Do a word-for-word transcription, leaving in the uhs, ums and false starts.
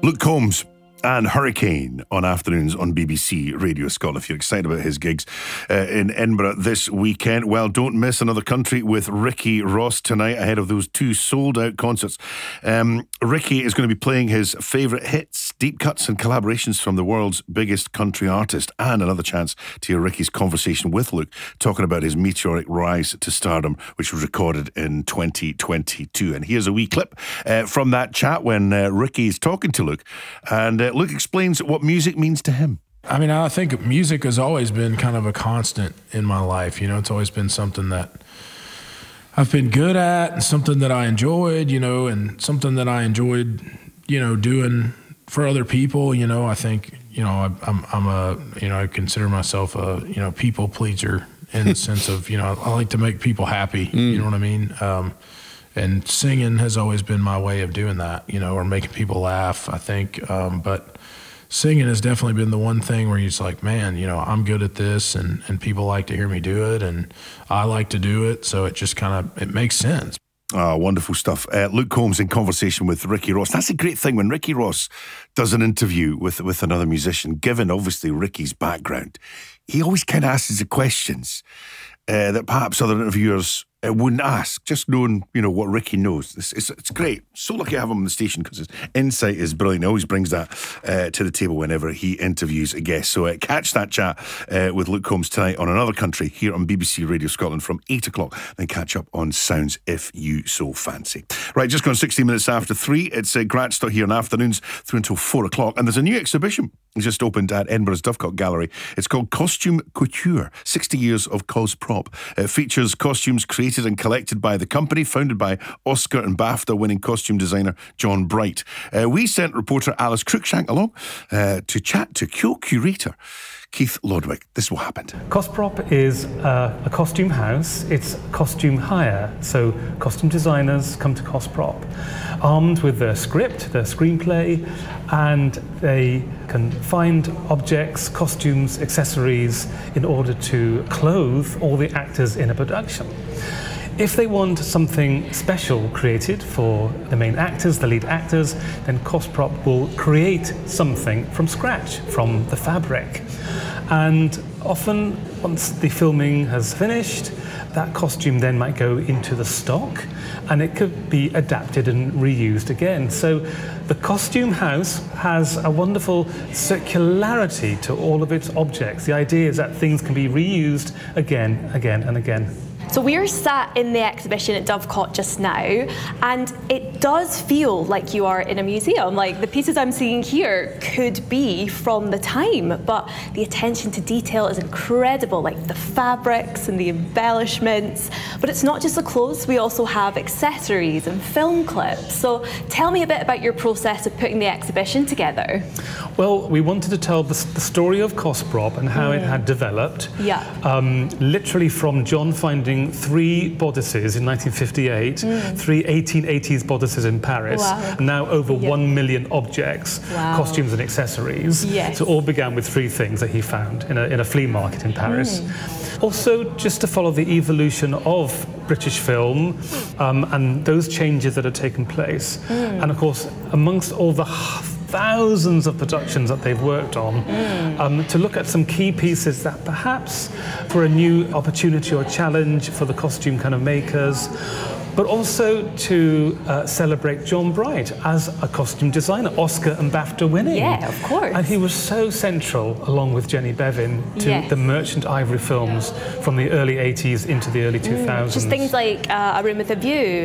Luke Combs and Hurricane on afternoons on B B C Radio Scotland. If you're excited about his gigs uh, in Edinburgh this weekend, well, don't miss Another Country with Ricky Ross tonight ahead of those two sold-out concerts. Um, Ricky is going to be playing his favourite hits, deep cuts and collaborations from the world's biggest country artist, and another chance to hear Ricky's conversation with Luke, talking about his meteoric rise to stardom, which was recorded in twenty twenty-two. And here's a wee clip uh, from that chat when uh, Ricky's talking to Luke, and uh, Luke explains what music means to him. I mean, I think music has always been kind of a constant in my life. You know, it's always been something that I've been good at and something that I enjoyed, you know, and something that I enjoyed, you know, doing for other people. You know, I think, you know, I, I'm, I'm a, you know, I consider myself a, you know, people pleaser in the sense of, you know, I like to make people happy. Mm. You know what I mean? Um, and singing has always been my way of doing that, you know, or making people laugh, I think. Um, but singing has definitely been the one thing where you're just like, man, you know, I'm good at this, and, and people like to hear me do it, and I like to do it, so it just kind of, it makes sense. Oh, wonderful stuff. Uh, Luke Combs in conversation with Ricky Ross. That's a great thing when Ricky Ross does an interview with, with another musician, given obviously Ricky's background. He always kind of asks the questions uh, that perhaps other interviewers uh, wouldn't ask, just knowing, you know, what Ricky knows. It's, it's, it's great. So lucky to have him on the station because his insight is brilliant. He always brings that uh, to the table whenever he interviews a guest. So uh, catch that chat uh, with Luke Combs tonight on Another Country here on B B C Radio Scotland from eight o'clock. Then catch up on Sounds if you so fancy. Right, just gone sixteen minutes after three. It's uh, Gratstock here on afternoons through until four o'clock. And there's a new exhibition just opened at Edinburgh's Dovecote Gallery. It's called Costume Couture, sixty years of Cosprop. It features costumes created and collected by the company, founded by Oscar and BAFTA winning costume designer John Bright. Uh, we sent reporter Alice Cruikshank along uh, to chat to co-curator Keith Lodwick. This is what happened. Cosprop is uh, a costume house. It's costume hire. So costume designers come to Cosprop armed with their script, their screenplay, and they can find objects, costumes, accessories in order to clothe all the actors in a production. If they want something special created for the main actors, the lead actors, then Cosprop will create something from scratch, from the fabric. And often, once the filming has finished, that costume then might go into the stock and it could be adapted and reused again. So the costume house has a wonderful circularity to all of its objects. The idea is that things can be reused again, again and again. So we're sat in the exhibition at Dovecote just now, and it does feel like you are in a museum. Like the pieces I'm seeing here could be from the time, but the attention to detail is incredible, like the fabrics and the embellishments. But it's not just the clothes, we also have accessories and film clips. So tell me a bit about your process of putting the exhibition together. Well, we wanted to tell the, the story of Cosprop and how mm. it had developed. Yeah. Um, literally from John finding three bodices in nineteen fifty-eight, mm. three eighteen eighties bodices in Paris, wow. and now over yeah. one million objects, wow. costumes and accessories. Yes. So it all began with three things that he found in a, in a flea market in Paris. Mm. Also, just to follow the evolution of British film um, and those changes that have taken place. Mm. And of course, amongst all the thousands of productions that they've worked on, mm. um, to look at some key pieces that perhaps for a new opportunity or challenge for the costume kind of makers, but also to uh, celebrate John Bright as a costume designer, Oscar and BAFTA winning. Yeah, of course. And he was so central, along with Jenny Bevan, to yes. the Merchant Ivory films from the early eighties into the early two thousands. Mm, just things like uh, A Room with a View